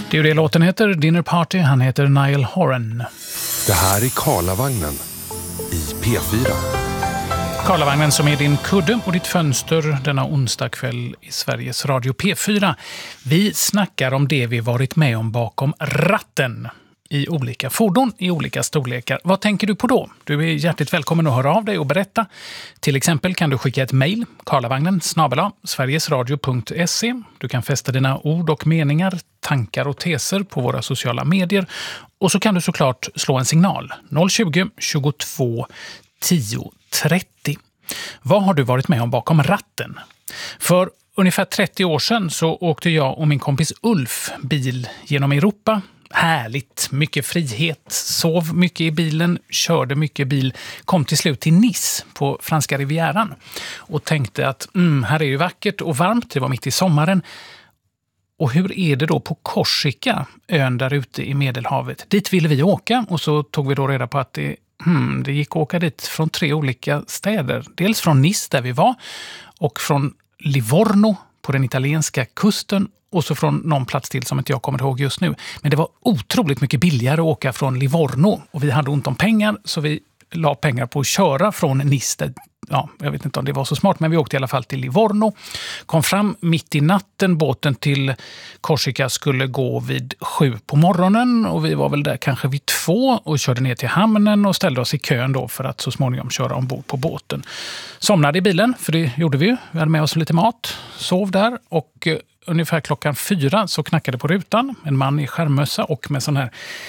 Det är ju det låten heter, Dinner Party. Han heter Niall Horan. Det här är Karlavagnen i P4. Karlavagnen som är din kudde och ditt fönster denna onsdag kväll i Sveriges Radio P4. Vi snackar om det vi varit med om bakom ratten i olika fordon, i olika storlekar. Vad tänker du på då? Du är hjärtligt välkommen att höra av dig och berätta. Till exempel kan du skicka ett mejl, karlavagnen@sverigesradio.se. Du kan fästa dina ord och meningar, tankar och teser på våra sociala medier. Och så kan du såklart slå en signal, 020 22 10 30. Vad har du varit med om bakom ratten? För ungefär 30 år sedan så åkte jag och min kompis Ulf bil genom Europa. Härligt, mycket frihet, sov mycket i bilen, körde mycket bil, kom till slut till Nice på franska rivieran och tänkte att här är ju vackert och varmt, det var mitt i sommaren. Och hur är det då på Korsika, ön där ute i Medelhavet? Dit ville vi åka och så tog vi då reda på att det gick att åka dit från 3 olika städer. Dels från Nice där vi var och från Livorno på den italienska kusten och så från någon plats till som inte jag kommer ihåg just nu. Men det var otroligt mycket billigare att åka från Livorno och vi hade ont om pengar så vi la pengar på att köra från Nice. Ja, jag vet inte om det var så smart men vi åkte i alla fall till Livorno. Kom fram mitt i natten, båten till Korsika skulle gå vid 7 på morgonen och vi var väl där kanske vid 2 och körde ner till hamnen och ställde oss i kön då för att så småningom köra ombord på båten. Somnade i bilen, för det gjorde vi ju. Vi hade med oss lite mat, sov där och ungefär klockan 4 så knackade på rutan. En man i skärmmössa och med sån här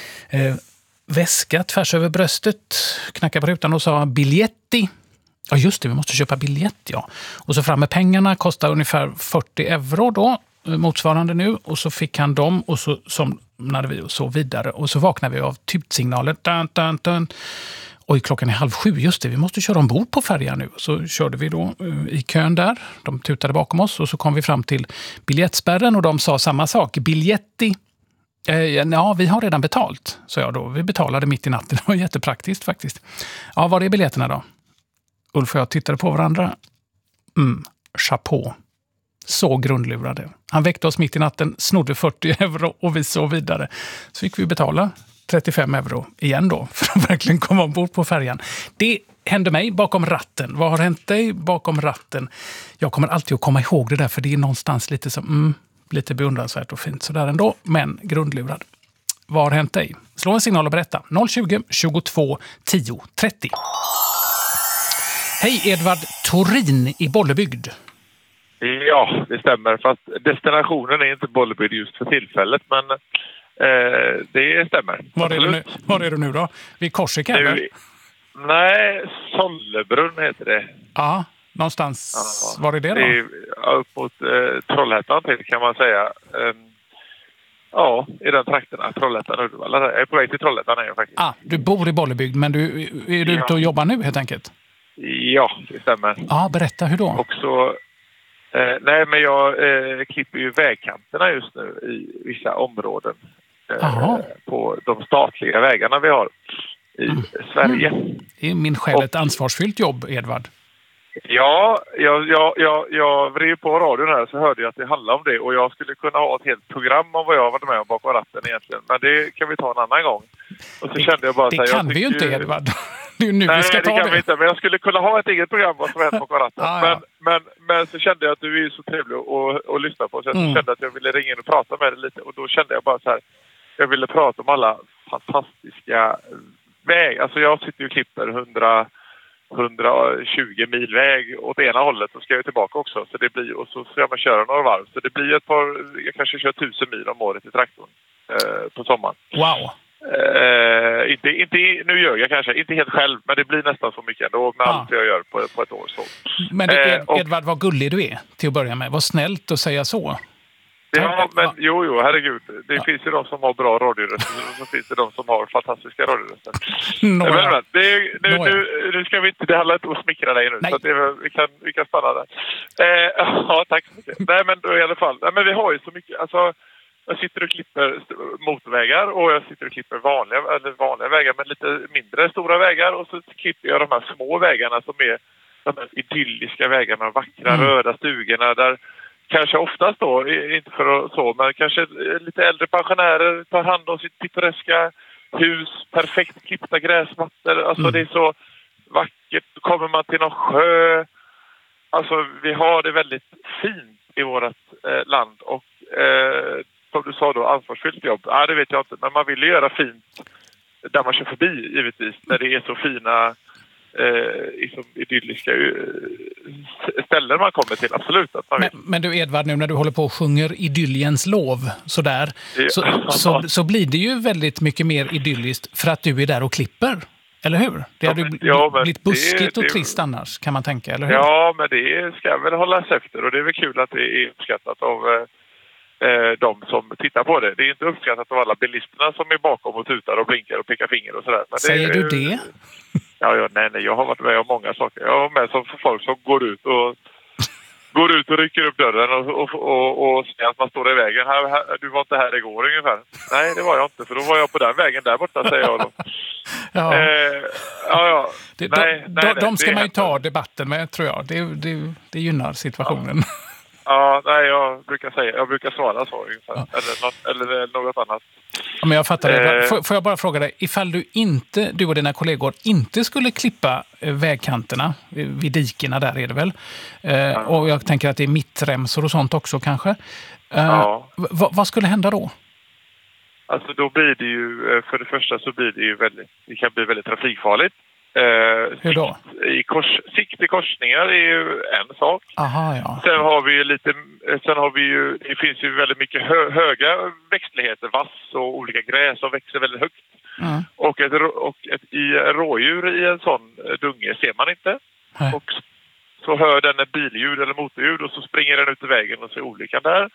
väska tvärs över bröstet knackade på rutan och sa biljetti. Ja just det, vi måste köpa biljett, ja. Och så fram med pengarna, kostade ungefär 40 euro då, motsvarande nu. Och så fick han dem och så somnade vi och så vidare. Och så vaknade vi av tutsignaler. Dun, dun, dun. Oj, klockan är 6:30, just det, vi måste köra ombord på färjan nu. Så körde vi då i kön där, de tutade bakom oss. Och så kom vi fram till biljettspärren och de sa samma sak, biljetti. Ja, vi har redan betalt, så jag då. Vi betalade mitt i natten, det var jättepraktiskt faktiskt. Ja, var är biljetterna då? Ulf och jag tittade på varandra. Chapeau. Så grundlurade. Han väckte oss mitt i natten, snodde 40 euro och vi så vidare. Så fick vi betala 35 euro igen då för att verkligen komma ombord på färjan. Det hände mig bakom ratten. Vad har hänt dig bakom ratten? Jag kommer alltid att komma ihåg det där för det är någonstans lite som lite beundransvärt och fint sådär ändå, men grundlurad. Vad har hänt dig? Slå en signal och berätta. 020 22 10 30. Hej, Edvard Torin i Bollebygd. Ja, det stämmer. Fast destinationen är inte Bollebygd just för tillfället, men det stämmer. Var är du nu då? Vid Korsika eller? Nej, Sollebrunn heter det. Ja, någonstans. Ja, var är det då? Det är upp mot Trollhättan till kan man säga. Ja, i den trakterna. Trollhättan, Uddevalla. Jag är på väg till Trollhättan är jag faktiskt. Du bor i Bollebygd, men är du ute och jobbar nu helt enkelt? Ja, det stämmer. Ja, berätta hur då? Och så, nej men jag klipper ju vägkanterna just nu i vissa områden på de statliga vägarna vi har i Sverige. Det är min själ ett ansvarsfyllt jobb, Edvard. Ja, jag vred på radion här så hörde jag att det handlar om det och jag skulle kunna ha ett helt program om vad jag har varit med om bakom ratten egentligen. Men det kan vi ta en annan gång. Och så kände jag bara det kan vi ju inte, Edvard. Det är ju nu nej, vi ska ta det. Kan det. Vi inte, men jag skulle kunna ha ett eget program vad som hänt bakom ratten. Men så kände jag att du är så trevlig att lyssna på. Så jag kände att jag ville ringa in och prata med dig lite. Och då kände jag bara så här, jag ville prata om alla fantastiska vägar. Alltså jag sitter ju och klipper 120 mil väg åt ena hållet och ska jag tillbaka också. Så det blir, och så ska man köra några varv. Så det blir jag kanske kör 1000 mil om året i traktorn på sommaren. Wow! Inte, nu gör jag kanske, inte helt själv, men det blir nästan så mycket ändå med allt jag gör på ett år. Så. Men Edvard, vad gullig du är till att börja med. Vad snällt att säga så. Ja, men jo, herregud. Det finns ju de som har bra radioröster och så finns det de som har fantastiska radioröster. Nu ska vi inte, det handlar inte om att smickra dig nu. Nej. Så att vi kan stanna där. Ja, tack så mycket. Nej, men då i alla fall. Nej, men vi har ju så mycket, alltså jag sitter och klipper motorvägar och jag sitter och klipper vanliga vägar, men lite mindre stora vägar och så klipper jag de här små vägarna som är de här idylliska vägarna, vackra röda stugorna där kanske oftast då, inte för att så, men kanske lite äldre pensionärer tar hand om sitt pittoreska hus, perfekt klippta gräsmattor. Alltså det är så vackert. Kommer man till någon sjö. Alltså vi har det väldigt fint i vårt land. Och som du sa då, ansvarsfyllt jobb. Det vet jag inte. Men man vill ju göra fint där man kör förbi givetvis. Där det är så fina idylliska ställen man kommer till, absolut. Att man men du Edvard, nu när du håller på och sjunger idylliens lov sådär, så blir det ju väldigt mycket mer idylliskt för att du är där och klipper, eller hur? Det hade blivit buskigt och trist annars, kan man tänka, eller hur? Ja, men det ska väl hållas efter och det är väl kul att det är uppskattat av de som tittar på det. Det är inte uppskattat av alla bilisterna som är bakom och tutar och blinkar och pekar finger och sådär. Men säger du det? Nej, jag har varit med om många saker. Jag har med som folk som går ut och rycker upp dörren och säger att man står i vägen. Du var inte här igår ungefär. Nej, det var jag inte, för då var jag på den vägen där borta, säger jag då. De ska man ju ta debatten med, tror jag. Det gynnar situationen. Ja, nej, jag brukar svara så ungefär. Eller något annat. Ja, men jag fattar det. Får jag bara fråga dig, ifall du och dina kollegor inte skulle klippa vägkanterna vid dikena, där är det väl? Och jag tänker att det är mittremsor och sånt också kanske. Vad skulle hända då? Alltså då blir det ju, för det första så blir det ju det kan bli väldigt trafikfarligt. Hur då? Sikt i korsningar är ju en sak. Aha, ja. Sen har vi ju det finns ju väldigt mycket höga växtligheter, vass och olika gräs som växer väldigt högt. Och ett rådjur i en sån dunge ser man inte. Och så hör den ett billjud eller motorljud och så springer den ut i vägen och ser olyckan där.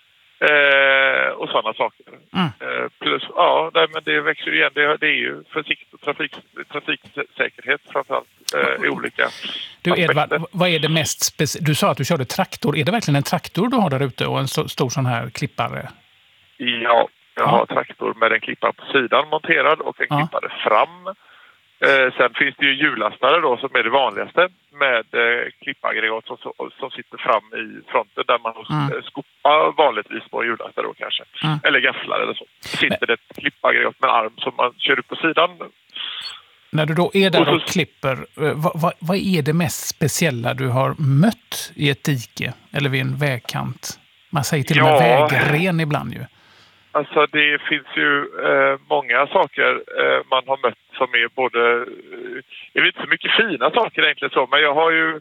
Och sådana saker. Plus, men det växer igen. Det är ju försikt och trafiksäkerhet framförallt i olika Du Edvard, vad är det mest du sa att du körde traktor. Är det verkligen en traktor du har där ute och en stor sån här klippare? Ja, jag har traktor med en klippare på sidan monterad och en klippare fram. Sen finns det ju hjullastare då som är det vanligaste med klippaggregat som sitter fram i fronten där man skopar vanligtvis på hjullastare då kanske. Eller gafflar eller så. Sitter det ett klippaggregat med en arm som man kör upp på sidan. När du då är där och klipper, vad är det mest speciella du har mött i ett dike eller vid en vägkant? Man säger till och med vägren ibland ju. Alltså det finns ju många saker man har mött som är både, jag vet inte så mycket fina saker egentligen så, men jag har ju,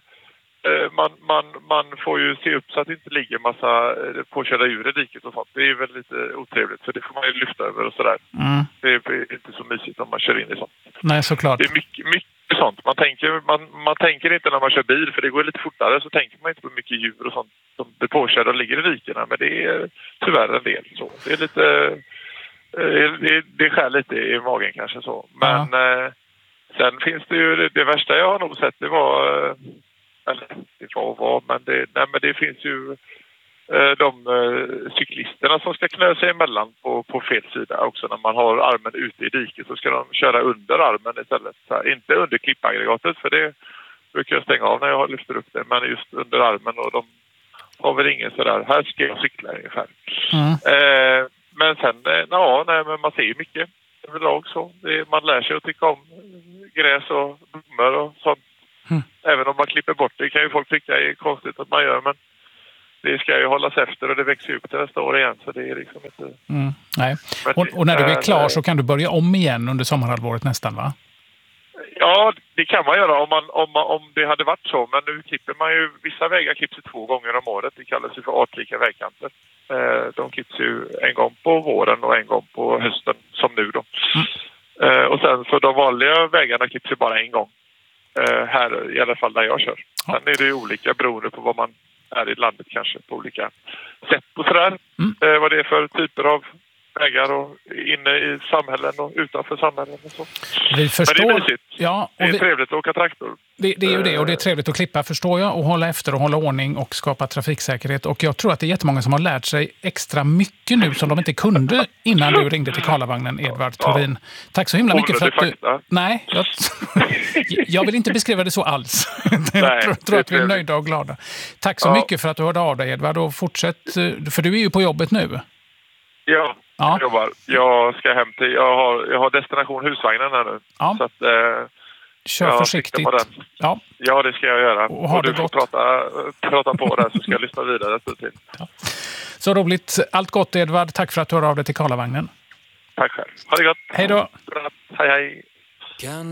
man får ju se upp så att det inte ligger massa påkörda djur i diket och sånt. Det är väl lite otrevligt, för det får man ju lyfta över och sådär. Det är inte så mysigt om man kör in i sånt. Nej, såklart. Det är mycket sånt. Man tänker inte när man kör bil, för det går lite fortare, så tänker man inte på mycket djur och sånt som blir påkörda och ligger i dikena, men det är tyvärr en del så. Det är lite det skär lite i magen kanske så. Men sen finns det ju det värsta jag har nog sett, det var men det finns ju de cyklisterna som ska knö sig emellan på fel sida också. När man har armen ute i diket så ska de köra under armen istället. Så här, inte under klippaggregatet, för det brukar jag stänga av när jag lyfter upp det. Men just under armen, och de har väl ingen sådär, här ska jag cykla ungefär. Men sen, men man ser ju mycket överlag så. Man lär sig att tycka om gräs och blommor och sånt. Även om man klipper bort det kan ju folk tycka är konstigt att man gör, men det ska ju hållas efter och det växer upp till nästa år igen, så det är liksom inte... Nej. Och när du är klar så kan du börja om igen under sommarhalvåret nästan, va? Ja, det kan man göra om det hade varit så, men nu klipper man ju, vissa vägar klipps 2 gånger om året. Det kallas ju för artrika vägkanter. De klipps ju en gång på våren och en gång på hösten, som nu då. Och sen så de vanliga vägarna klipps ju bara en gång. Här i alla fall där jag kör. Sen är det ju olika beroende på vad man är i landet kanske, på olika sätt och sådär. Vad det är för typer av vägar och inne i samhällen och utanför samhällen och så. Vi förstår. Men det är mysigt. Ja, och det är trevligt att åka traktor. Det är ju det, och det är trevligt att klippa, förstår jag, och hålla efter och hålla ordning och skapa trafiksäkerhet. Och jag tror att det är jättemånga som har lärt sig extra mycket nu som de inte kunde innan du ringde till Karlavagnen, Edvard Thurin. Tack så himla mycket för att du... Nej, jag vill inte beskriva det så alls. Jag tror att vi är nöjda och glada. Tack så mycket för att du hörde av dig, Edvard, och fortsätt, för du är ju på jobbet nu. Ja, jag jobbar. Jag ska hem till... Jag har destination husvagnen här nu. Ja. Så att... Kör försiktigt. Ja, det ska jag göra. Och du får prata på där så ska jag lyssna vidare. Ja. Så roligt. Allt gott, Edvard. Tack för att du hör av dig till Karlavagnen. Tack själv. Ha det gott. Hej då. Hej, hej.